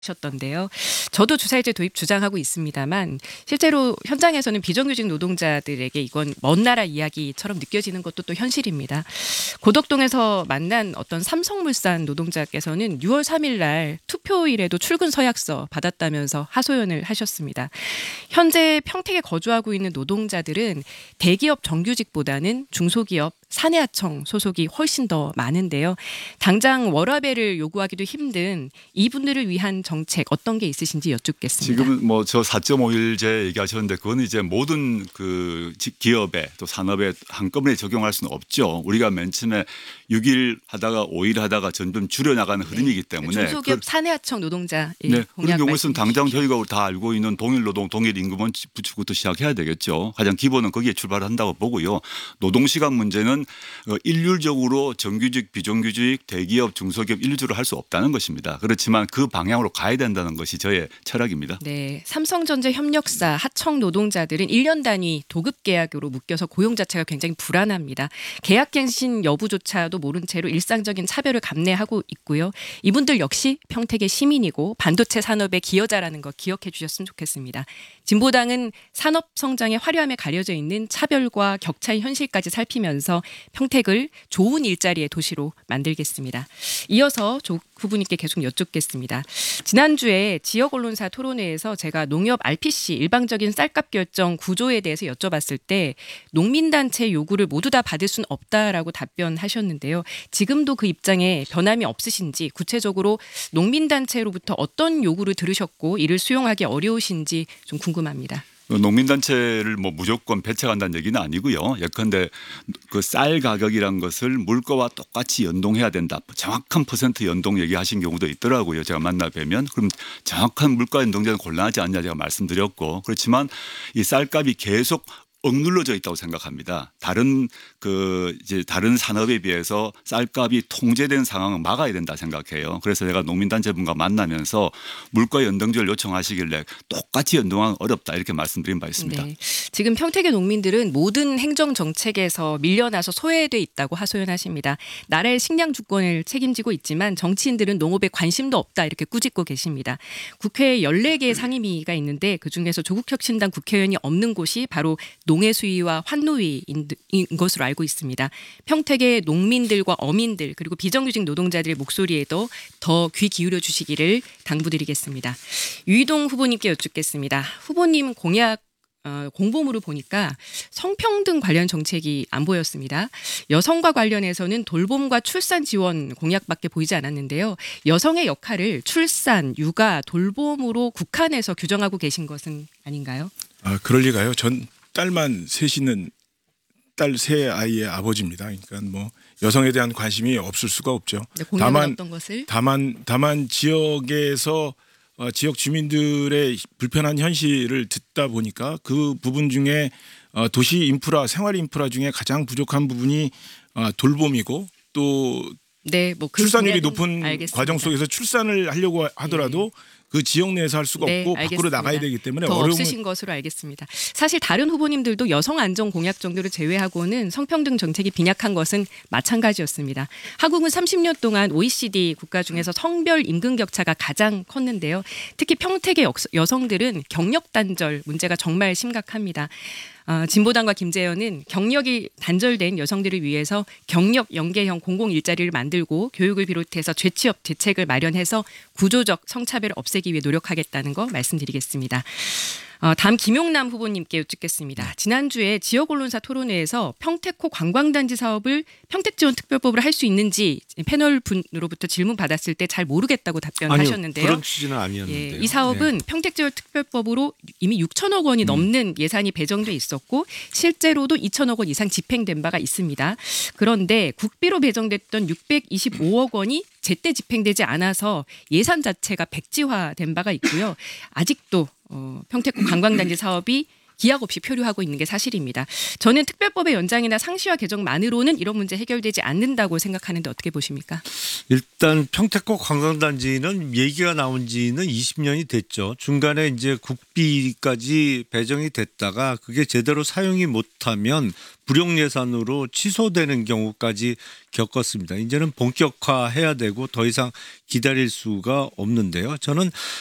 셨던데요. 저도 주사일제 도입 주장하고 있습니다만 실제로 현장에서는 비정규직 노동자들에게 이건 먼 나라 이야기처럼 느껴지는 것도 또 현실입니다. 고덕동에서 만난 어떤 삼성물산 노동자께서는 6월 3일 날 투표일에도 출근 서약서 받았다면서 하소연을 하셨습니다. 현재 평택에 거주하고 있는 노동자들은 대기업 정규직보다는 중소기업 사내하청 소속이 훨씬 더 많은데요. 당장 워라밸을 요구하기도 힘든 이분들을 위한 정책 어떤 게 있으신지 여쭙겠습니다. 지금 뭐 저 4.5일제 얘기하셨는데 그건 이제 모든 그 기업에 또 산업에 한꺼번에 적용할 수는 없죠. 우리가 맨 처음에 6일 하다가 5일 하다가 점점 줄여나가는 흐름이기 때문에 중소기업 사내하청 노동자 네, 그런 경우에는 당장 주시죠. 저희가 다 알고 있는 동일 노동, 동일 임금원 부추부터 시작해야 되겠죠. 가장 기본은 거기에 출발한다고 보고요. 노동시간 문제는 일률적으로 정규직, 비정규직, 대기업, 중소기업 일률적으로 할 수 없다는 것입니다. 그렇지만 그 방향으로 가야 된다는 것이 저의 철학입니다. 네, 삼성전자 협력사 하청 노동자들은 1년 단위 도급 계약으로 묶여서 고용 자체가 굉장히 불안합니다. 계약갱신 여부조차도 모른 채로 일상적인 차별을 감내하고 있고요. 이분들 역시 평택의 시민이고 반도체 산업의 기여자라는 거 기억해 주셨으면 좋겠습니다. 진보당은 산업 성장의 화려함에 가려져 있는 차별과 격차의 현실까지 살피면서 평택을 좋은 일자리의 도시로 만들겠습니다. 이어서 조 후보님께 계속 여쭙겠습니다. 지난주에 지역 언론사 토론회에서 제가 농협 RPC 일방적인 쌀값 결정 구조에 대해서 여쭤봤을 때 농민단체 요구를 모두 다 받을 수는 없다라고 답변하셨는데요. 지금도 그 입장에 변함이 없으신지 구체적으로 농민단체로부터 어떤 요구를 들으셨고 이를 수용하기 어려우신지 좀 궁금합니다. 농민단체를 뭐 무조건 배척한다는 얘기는 아니고요. 예컨대 그 쌀 가격이란 것을 물가와 똑같이 연동해야 된다. 정확한 퍼센트 연동 얘기하신 경우도 있더라고요. 제가 만나 뵈면 그럼 정확한 물가 연동제는 곤란하지 않냐 제가 말씀드렸고 그렇지만 이 쌀값이 계속 억눌러져 있다고 생각합니다. 다른 산업에 비해서 쌀값이 통제된 상황을 막아야 된다 생각해요. 그래서 제가 농민단체분과 만나면서 물가 연동제를 요청하시길래 똑같이 연동하기 어렵다 이렇게 말씀드린 바 있습니다. 네. 지금 평택의 농민들은 모든 행정 정책에서 밀려나서 소외돼 있다고 하소연하십니다. 나라의 식량 주권을 책임지고 있지만 정치인들은 농업에 관심도 없다 이렇게 꾸짖고 계십니다. 국회에 14개의 상임위가 있는데 그중에서 조국혁신당 국회의원이 없는 곳이 바로 농해수위와 환노위인 것으로 알고 있습니다. 평택의 농민들과 어민들 그리고 비정규직 노동자들의 목소리에도 더 귀 기울여 주시기를 당부드리겠습니다. 유이동 후보님께 여쭙겠습니다. 후보님 공약 공보물을 보니까 성평등 관련 정책이 안 보였습니다. 여성과 관련해서는 돌봄과 출산 지원 공약밖에 보이지 않았는데요. 여성의 역할을 출산, 육아, 돌봄으로 국한해서 규정하고 계신 것은 아닌가요? 그럴 리가요. 전 딸만 셋이는 딸 세 아이의 아버지입니다. 그러니까 뭐 여성에 대한 관심이 없을 수가 없죠. 네, 공약은 어떤 것을? 다만 지역에서 지역 주민들의 불편한 현실을 듣다 보니까 그 부분 중에 도시 인프라, 생활 인프라 중에 가장 부족한 부분이 돌봄이고 또 네, 뭐 그 출산율이 높은 알겠습니다. 과정 속에서 출산을 하려고 하더라도 그 지역 내에서 할 수가 없고 알겠습니다. 밖으로 나가야 되기 때문에 더 어려움을 없으신 것으로 알겠습니다. 사실 다른 후보님들도 여성 안전 공약 정도를 제외하고는 성평등 정책이 빈약한 것은 마찬가지였습니다. 한국은 30년 동안 OECD 국가 중에서 성별 임금 격차가 가장 컸는데요. 특히 평택의 여성들은 경력 단절 문제가 정말 심각합니다. 진보당과 김재현은 경력이 단절된 여성들을 위해서 경력 연계형 공공 일자리를 만들고 교육을 비롯해서 재취업 대책을 마련해서 구조적 성차별을 없애기 위해 노력하겠다는 거 말씀드리겠습니다. 다음 김용남 후보님께 여쭙겠습니다. 지난주에 지역 언론사 토론회에서 평택호 관광단지 사업을 평택지원특별법으로 할 수 있는지 패널 분으로부터 질문 받았을 때 잘 모르겠다고 답변하셨는데요. 아니요, 그런 취지는 아니었는데요. 예, 이 사업은 평택지원특별법으로 이미 6천억 원이 넘는 예산이 배정돼 있었고 실제로도 2천억 원 이상 집행된 바가 있습니다. 그런데 국비로 배정됐던 625억 원이 제때 집행되지 않아서 예산 자체가 백지화된 바가 있고요. 아직도 평택구 관광단지 사업이 기약 없이 표류하고 있는 게 사실입니다. 저는 특별법의 연장이나 상시화 개정만으로는 이런 문제 해결되지 않는다고 생각하는데 어떻게 보십니까? 일단 평택과 관광단지는 얘기가 나온 지는 20년이 됐죠. 중간에 이제 국비까지 배정이 됐다가 그게 제대로 사용이 못하면 불용 예산으로 취소되는 경우까지 겪었습니다. 이제는 본격화해야 되고 더 이상 기다릴 수가 없는데요. 저는